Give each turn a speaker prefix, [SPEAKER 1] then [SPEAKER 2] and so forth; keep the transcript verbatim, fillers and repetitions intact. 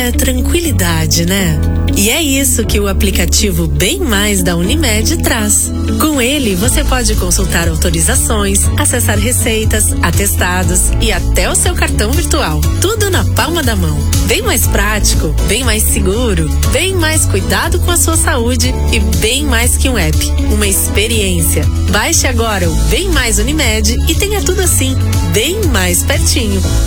[SPEAKER 1] é tranquilidade, né? E é isso que o aplicativo Bem Mais da Unimed traz. Com ele, você pode consultar autorizações, acessar receitas, atestados e até o seu cartão virtual. Tudo na palma da mão. Bem mais prático, bem mais seguro, bem mais cuidado com a sua saúde e bem mais que um app. Uma experiência. Baixe agora o Bem Mais Unimed e tenha tudo assim, bem mais pertinho.